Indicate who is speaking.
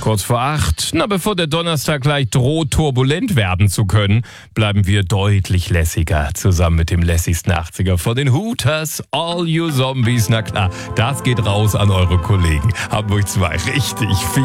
Speaker 1: Kurz vor 8. Na, bevor der Donnerstag gleich droht, turbulent werden zu können, bleiben wir deutlich lässiger. Zusammen mit dem lässigsten 80er von den Hooters, All You Zombies. Na klar, das geht raus an eure Kollegen. Hamburg 2, richtig viel.